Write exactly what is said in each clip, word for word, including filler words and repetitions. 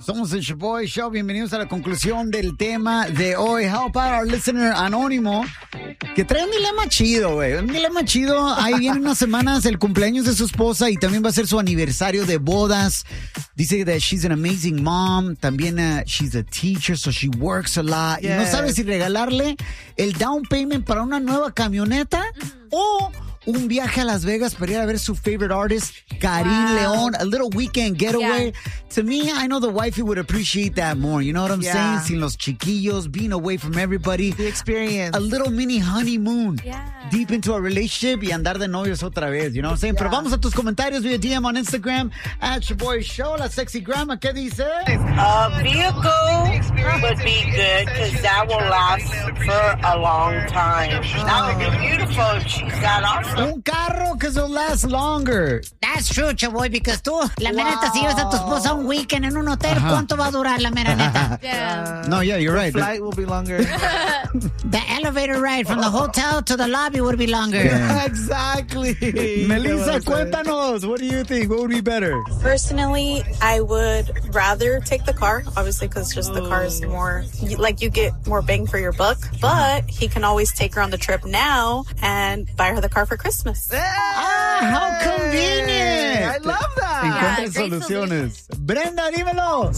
Somos el Shaboy Show. Bienvenidos a la conclusión del tema de hoy. Help out our listener anónimo, que trae un dilema chido, güey. Un dilema chido. Ahí vienen unas semanas el cumpleaños de su esposa y también va a ser su aniversario de bodas. Dice that she's an amazing mom. También uh, she's a teacher, so she works a lot. Yes. Y no sabe si regalarle el down payment para una nueva camioneta o un viaje a Las Vegas para ir a ver su favorite artist, Karin wow. León, a little weekend getaway. Yeah. To me, I know the wifey would appreciate that more. You know what I'm yeah. saying? Sin los chiquillos, being away from everybody. The experience. A little mini honeymoon. Yeah. Deep into a relationship y andar de novios otra vez. You know what I'm saying? Yeah. Pero vamos a tus comentarios via D M on Instagram at Shaboy Show. La sexy grandma, ¿qué dice? A vehicle would be good because that will last for a long time. That would be beautiful if she got off. Un carro que will last longer. That's true, Chaboy, because tú, la mera neta, si llevas a tu esposa un weekend en un hotel, uh-huh. ¿cuánto va a durar la mera neta? Yeah. No, yeah, you're right. The flight will be longer. The elevator ride from the hotel to the lobby would be longer. Yeah. Exactly. Melissa, cuéntanos. What do you think? What would be better? Personally, I would rather take the car, obviously, because just the car is more, like, you get more bang for your buck. But he can always take her on the trip now and buy her the car for Christmas. Ah, how convenient. I love that. Encuentren Yeah, soluciones. Brenda, dímelo.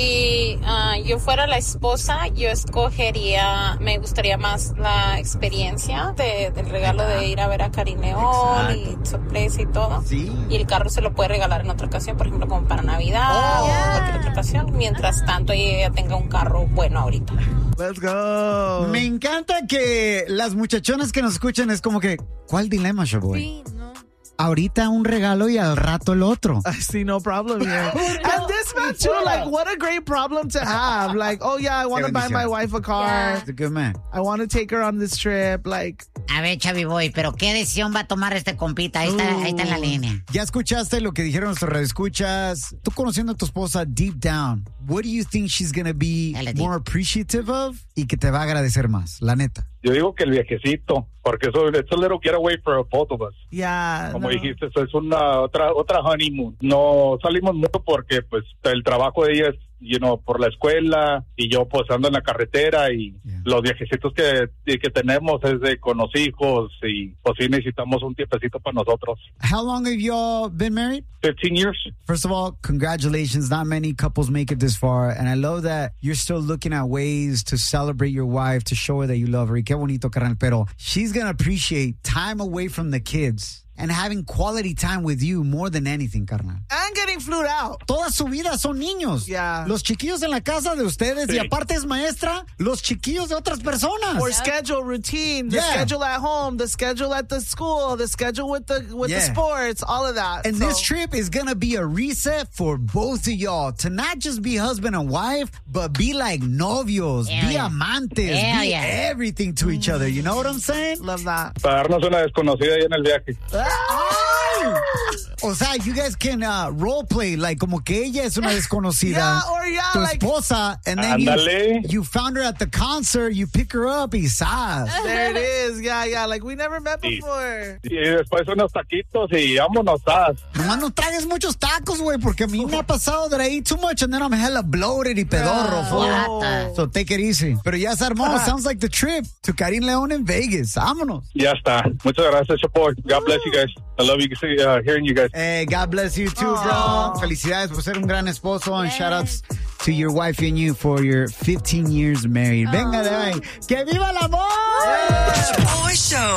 Si uh, yo fuera la esposa, yo escogería, me gustaría más la experiencia de, del regalo de ir a ver a Karin León y sorpresa y todo. Sí. Y el carro se lo puede regalar en otra ocasión, por ejemplo, como para Navidad oh, o yeah. cualquier otra ocasión. Mientras tanto, ella tenga un carro bueno ahorita. Let's go. Me encanta que las muchachonas que nos escuchan es como que, ¿cuál dilema, Shaboy? Sí, no. Ahorita un regalo y al rato el otro. I see no problem here. And this man too, like, what a great problem to have. Like, oh yeah, I want to buy my wife a car. Yeah. He's a good man. I want to take her on this trip. Like, a ver, Chavi Boy, pero ¿qué decisión va a tomar este compita? Ahí está, ahí está en la línea. Ya escuchaste lo que dijeron nuestros radioescuchas. Tú conociendo a tu esposa deep down, what do you think she's gonna be more appreciative of y que te va a agradecer más? La neta. Yo digo que el viajecito, porque eso it's a little getaway for both of us. yeah. Como no. dijiste, eso es una otra otra honeymoon. No salimos mucho porque pues el trabajo de ella es, you know, por la escuela y yo pues ando en la carretera y yeah. los viajecitos que, que tenemos es de con los hijos y pues sí necesitamos un tiempecito para nosotros. How long have you all been married? fifteen years. First of all, congratulations. Not many couples make it this far. And I love that you're still looking at ways to celebrate your wife, to show her that you love her. Y qué bonito, carnal. Pero she's going to appreciate time away from the kids and having quality time with you more than anything, carnal. And getting flued out. Toda su vida son niños. Yeah. Los chiquillos en la casa de ustedes sí. y aparte es maestra, los chiquillos de otras personas. Or schedule routine, the Yeah. schedule at home, the schedule at the school, the schedule with the with Yeah. the sports, all of that. And So- this trip is going to be a reset for both of y'all to not just be husband and wife, but be like novios, Hell be yeah. amantes, Hell be yeah. everything to each other. You know what I'm saying? Love that. Para darnos una desconocida ahí en el viaje. Ay! O sea, you guys can uh, role play like como que ella es una desconocida, Yeah, or yeah, tu like- esposa, and then you, Ándale. you found her at the concert, you pick her up y sas. There it is. Yeah, yeah. Like we never met Sí. before. Y después unos taquitos y vámonos a... Nomás no tragues muchos tacos, güey, porque a mí me ha pasado that I eat too much and then I'm hella bloated y pedorro. Yeah. fool. What? So take it easy. Pero ya se armó. Sounds like the trip to Karin León en Vegas. Vámonos. Ya está. Muchas gracias, Chapoy. God bless you guys. I love you, uh, hearing you guys. Hey, God bless you too, bro. Felicidades por ser un gran esposo and shout outs to your wife and you for your fifteen years married. Venga de ahí. ¡Que viva el amor! Shaboy Show.